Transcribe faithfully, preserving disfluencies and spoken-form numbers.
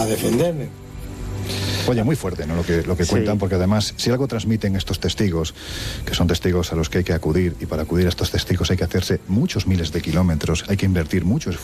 a defenderme. Oye, muy fuerte, ¿no? Lo que, lo que Sí. cuentan, porque además, si algo transmiten estos testigos, que son testigos a los que hay que acudir, y para acudir a estos testigos hay que hacerse muchos miles de kilómetros, hay que invertir mucho esfuerzo.